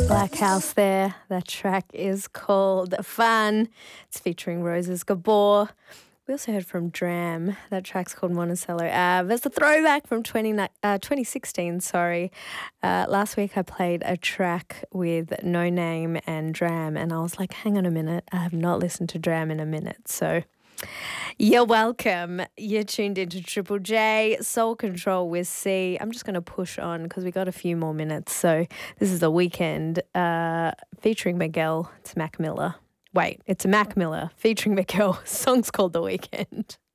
Black House there. That track is called Fun. It's featuring Roses Gabor. We also heard from Dram. That track's called Monticello Ave. It's a throwback from 2016, sorry. Last week I played a track with No Name and Dram, and I was like, hang on a minute, I have not listened to Dram in a minute. So you're welcome. You're tuned into Triple J, Soul Control with C. I'm just going to push on because we got a few more minutes. So this is The Weekend featuring Miguel. It's Mac Miller. Wait, it's Mac Miller featuring Miguel. Song's called The Weekend.